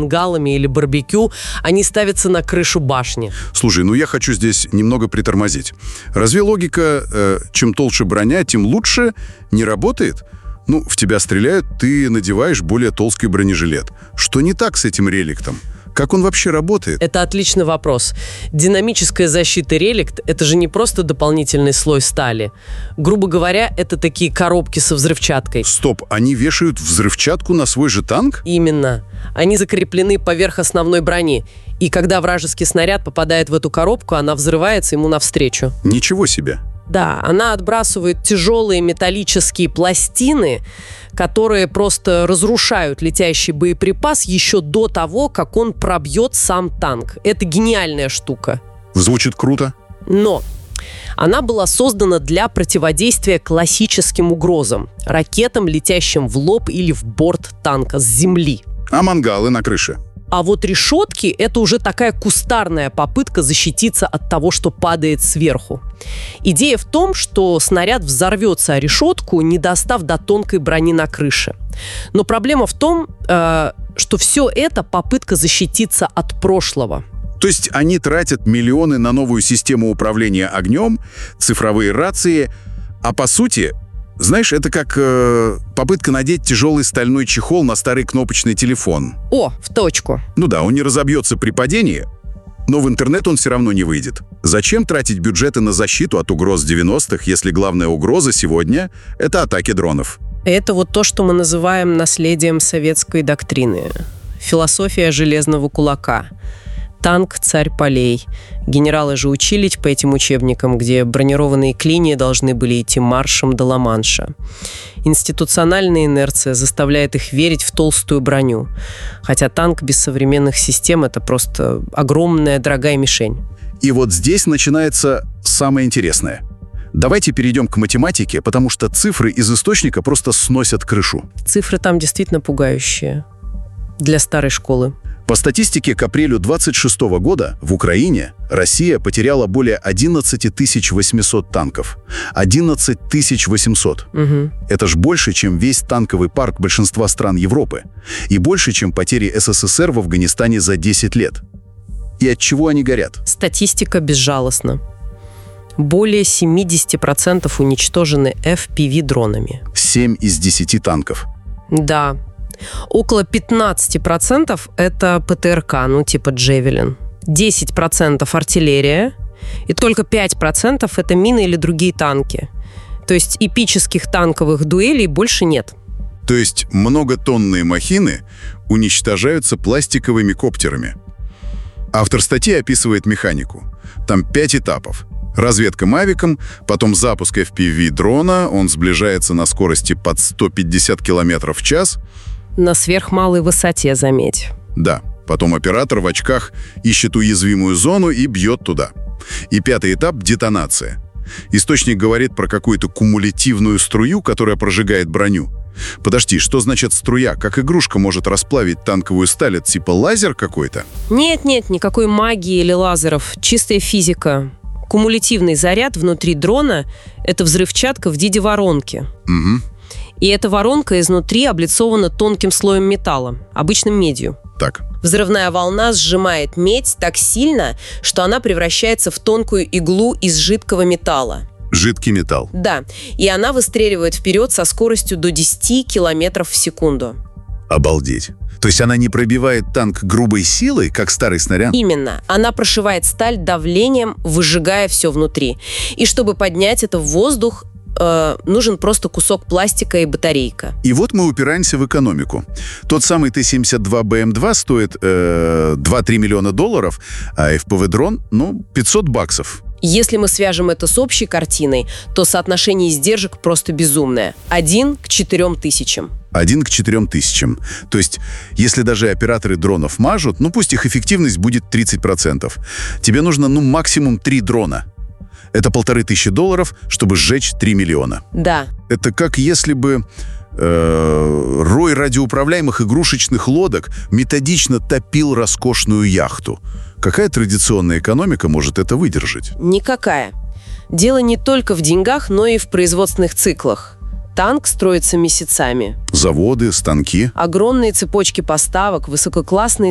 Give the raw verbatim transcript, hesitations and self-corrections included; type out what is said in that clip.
мангалами или барбекю, они ставятся на крышу башни. Слушай, ну я хочу здесь немного притормозить. Разве логика э, «чем толще броня, тем лучше» не работает? Ну, в тебя стреляют, ты надеваешь более толстый бронежилет. Что не так с этим реликтом? Как он вообще работает? Это отличный вопрос. Динамическая защита реликт – это же не просто дополнительный слой стали. Грубо говоря, это такие коробки со взрывчаткой. Стоп, они вешают взрывчатку на свой же танк? Именно. Они закреплены поверх основной брони. И когда вражеский снаряд попадает в эту коробку, она взрывается ему навстречу. Ничего себе. Да, она отбрасывает тяжелые металлические пластины, которые просто разрушают летящий боеприпас еще до того, как он пробьет сам танк. Это гениальная штука. Звучит круто. Но она была создана для противодействия классическим угрозам, ракетам, летящим в лоб или в борт танка с земли. А мангалы на крыше? А вот решетки – это уже такая кустарная попытка защититься от того, что падает сверху. Идея в том, что снаряд взорвется о решетку, не достав до тонкой брони на крыше. Но проблема в том, э, что все это попытка защититься от прошлого. То есть они тратят миллионы на новую систему управления огнем, цифровые рации, а по сути... Знаешь, это как э, попытка надеть тяжелый стальной чехол на старый кнопочный телефон. О, в точку. Ну да, он не разобьется при падении, но в интернет он все равно не выйдет. Зачем тратить бюджеты на защиту от угроз девяностых, если главная угроза сегодня – это атаки дронов? Это вот то, что мы называем наследием советской доктрины. Философия железного кулака. Танк – царь полей. Генералы же учились по этим учебникам, где бронированные клинья должны были идти маршем до Ла-Манша. Институциональная инерция заставляет их верить в толстую броню. Хотя танк без современных систем – это просто огромная дорогая мишень. И вот здесь начинается самое интересное. Давайте перейдем к математике, потому что цифры из источника просто сносят крышу. Цифры там действительно пугающие. Для старой школы. По статистике к апрелю двадцать шестого года в Украине Россия потеряла более одиннадцать тысяч восемьсот танков. одиннадцать тысяч восемьсот. Угу. Это ж больше, чем весь танковый парк большинства стран Европы. И больше, чем потери СССР в Афганистане за десять лет. И от чего они горят? Статистика безжалостна. Более семьдесят процентов уничтожены эф пи ви-дронами. семь из десяти танков. Да. Около пятнадцать процентов это пэ тэ эр ка, ну типа «Джевелин». десять процентов артиллерия. И только пять процентов это мины или другие танки. То есть эпических танковых дуэлей больше нет. То есть многотонные махины уничтожаются пластиковыми коптерами. Автор статьи описывает механику. Там пять этапов. Разведка мавиком, потом запуск эф пи ви-дрона, он сближается на скорости под сто пятьдесят километров в час. На сверхмалой высоте, заметь. Да, потом оператор в очках ищет уязвимую зону и бьет туда. И пятый этап – детонация. Источник говорит про какую-то кумулятивную струю, которая прожигает броню. Подожди, что значит струя? Как игрушка может расплавить танковую сталь? Это типа лазер какой-то? Нет-нет, никакой магии или лазеров. Чистая физика. Кумулятивный заряд внутри дрона – это взрывчатка в виде воронки. Угу. И эта воронка изнутри облицована тонким слоем металла, обычным медью. Так. Взрывная волна сжимает медь так сильно, что она превращается в тонкую иглу из жидкого металла. Жидкий металл. Да, и она выстреливает вперед со скоростью до десять километров в секунду. Обалдеть. То есть она не пробивает танк грубой силой, как старый снаряд? Именно. Она прошивает сталь давлением, выжигая все внутри. И чтобы поднять это в воздух, э, нужен просто кусок пластика и батарейка. И вот мы упираемся в экономику. Тот самый Т семьдесят два Б М два стоит э, два-три миллиона долларов, а эф пи ви-дрон, ну, пятьсот баксов. Если мы свяжем это с общей картиной, то соотношение издержек просто безумное. Один к четырем тысячам. Один к четырем тысячам. То есть, если даже операторы дронов мажут, ну пусть их эффективность будет тридцать процентов. Тебе нужно, ну, максимум три дрона. Это полторы тысячи долларов, чтобы сжечь три миллиона. Да. Это как если бы э, рой радиоуправляемых игрушечных лодок методично топил роскошную яхту. Какая традиционная экономика может это выдержать? Никакая. Дело не только в деньгах, но и в производственных циклах. Танк строится месяцами. Заводы, станки. Огромные цепочки поставок, высококлассные